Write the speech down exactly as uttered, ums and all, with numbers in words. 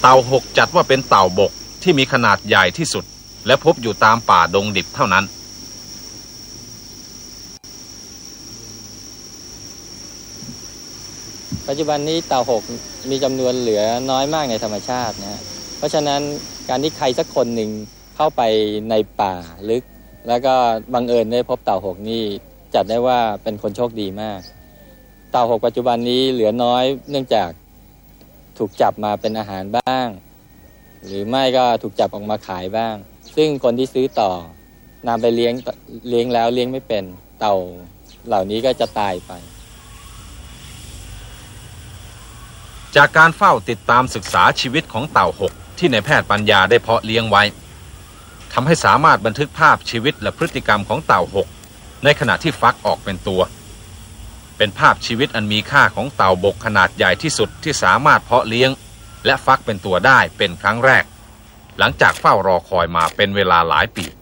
เต่าหกจัดว่าเป็นเต่าบกที่มีขนาดใหญ่ที่สุดและพบอยู่ตามป่าดงดิบเท่านั้นปัจจุบันนี้เต่าหกมีจำนวนเหลือน้อยมากในธรรมชาตินะฮะเพราะฉะนั้นการที่ใครสักคนหนึ่งเข้าไปในป่าลึกแล้วก็บังเอิญได้พบเต่าหกนี่จัดได้ว่าเป็นคนโชคดีมากเต่าหกปัจจุบันนี้เหลือน้อยเนื่องจากถูกจับมาเป็นอาหารบ้างหรือไม่ก็ถูกจับออกมาขายบ้างซึ่งคนที่ซื้อต่อนำไปเลี้ยงเลี้ยงแล้วเลี้ยงไม่เป็นเต่าเหล่านี้ก็จะตายไปจากการเฝ้าติดตามศึกษาชีวิตของเต่าหกที่นายแพทย์ปัญญาได้เพาะเลี้ยงไว้ทำให้สามารถบันทึกภาพชีวิตและพฤติกรรมของเต่าหกในขณะที่ฟักออกเป็นตัวเป็นภาพชีวิตอันมีค่าของเต่าบกขนาดใหญ่ที่สุดที่สามารถเพาะเลี้ยงและฟักเป็นตัวได้เป็นครั้งแรกหลังจากเฝ้ารอคอยมาเป็นเวลาหลายปี